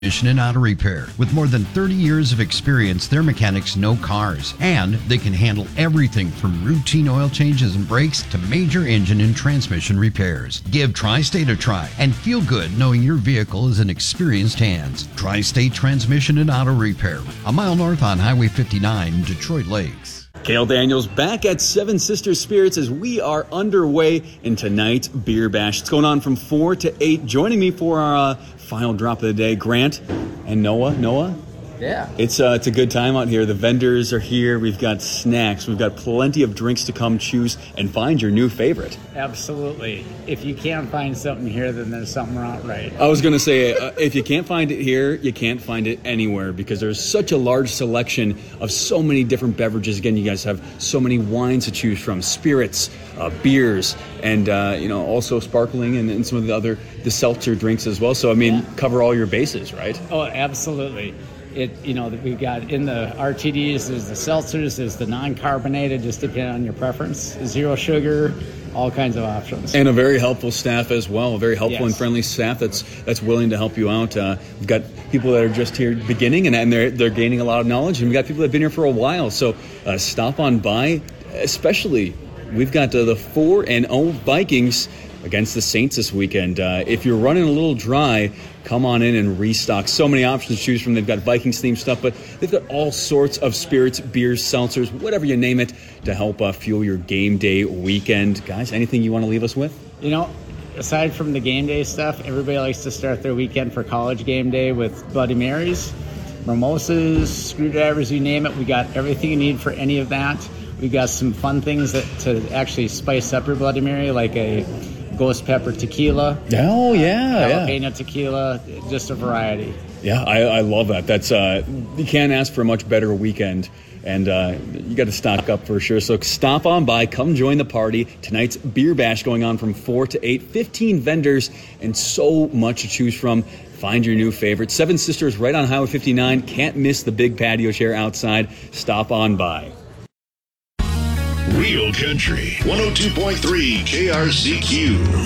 And auto repair. With more than 30 years of experience, their mechanics know cars, and they can handle everything from routine oil changes and brakes to major engine and transmission repairs. Give Tri-State a try and feel good knowing your vehicle is in experienced hands. Tri-State Transmission and Auto Repair, a mile north on Highway 59, Detroit Lakes. Cale Daniels back at Seven Sisters Spirits as we are underway in tonight's Beer Bash. It's going on from 4 to 8. Joining me for our final drop of the day, Grant and Noah. Noah? Yeah. It's a good time out here. The vendors are here. We've got snacks. We've got plenty of drinks to come choose and find your new favorite. Absolutely. If you can't find something here, then there's something not right. I was going to say, if you can't find it here, you can't find it anywhere because there's such a large selection of so many different beverages. Again, you guys have so many wines to choose from, spirits, beers, and also sparkling and some of the seltzer drinks as well. So, I mean, cover all your bases, right? Oh, absolutely. We've got in the RTDs, there's the seltzers, there's the non-carbonated, just depending on your preference, zero sugar, all kinds of options. And a very helpful staff as well, a very helpful and friendly staff that's willing to help you out. We've got people that are just here beginning and they're gaining a lot of knowledge, and we've got people that have been here for a while. So stop on by, especially we've got the 4-0 Vikings against the Saints this weekend. If you're running a little dry, come on in and restock. So many options to choose from. They've got Vikings-themed stuff, but they've got all sorts of spirits, beers, seltzers, whatever you name it, to help fuel your game day weekend. Guys, anything you want to leave us with? Aside from the game day stuff, everybody likes to start their weekend for college game day with Bloody Marys, mimosas, screwdrivers, you name it. We got everything you need for any of that. We got some fun things to actually spice up your Bloody Mary, like a ghost pepper tequila. Oh, yeah. Jalapeno tequila, just a variety. Yeah, I love that. That's you can't ask for a much better weekend, and you got to stock up for sure. So stop on by, come join the party. Tonight's Beer Bash going on from 4 to 8. 15 vendors and so much to choose from. Find your new favorite. Seven Sisters right on Highway 59. Can't miss the big patio chair outside. Stop on by. Real Country 102.3 KRCQ.